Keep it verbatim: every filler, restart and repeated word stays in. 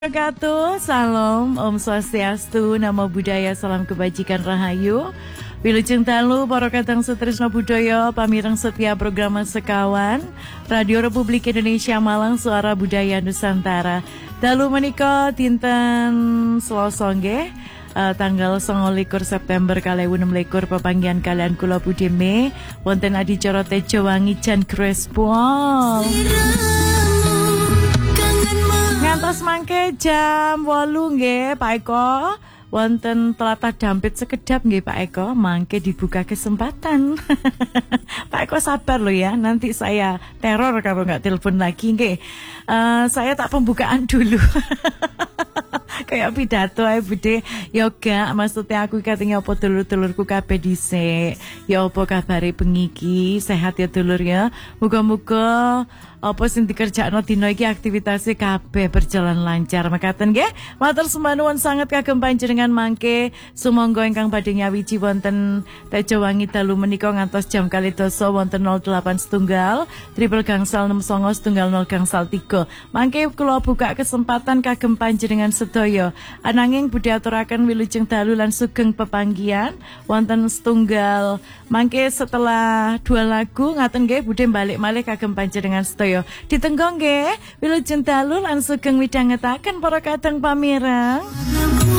Wabarakatuh, salam, Om Swastiastu, Namo Buddhaya, salam kebajikan rahayu. Wilujeng dalu para kadang sutresna budaya, pamireng setia program sekawan Radio Republik Indonesia Malang, Suara Budaya Nusantara. Dalu menika dinten Selasa nggih, uh, tanggal songolikur September kalih enem likur pepanggihan kalian kula budime wonten adicara Tejo Wangi Jan Grespol. Ngantos mangke jam wolu nggih Pak Eko wonten tlatah Dampit sekedap nggih Pak Eko, mangke dibuka kesempatan. Pak Eko sabar loh ya, nanti saya teror kalau nggak telepon lagi nggih. Uh, saya tak pembukaan dulu. Kayak pidato ae Bude. Ya gak, maksudnya aku katanya apa dulur-dulurku kabeh dhisik. Ya apa kabare bengi iki, sehat ya dulur ya. Muga-muga apa sing dikerjakno dina iki aktivitasé kabeh berjalan lancar. Mekaten nggih. Matur sembah nuwun sanget kagem panjenengan mangke sumangga ingkang badhe nyawiji wonten Tejo Wangi dalu menika ngantos jam kalih dasa wonten nol delapan setunggal triple gangsal enam songo setunggal nol gangsal tiga. Mangke kula buka kesempatan kagem panjenengan sedaya. Ananging budhe aturaken wilujeng dalu lan sugeng pepanggihan wonten setunggal. Mangke setelah dua lagu ngaten nggih budhe balik malih kagem panjenengan sedaya. Ditenggong nggih wilujeng dalu lan sugeng midhangetaken para kadang pamireng.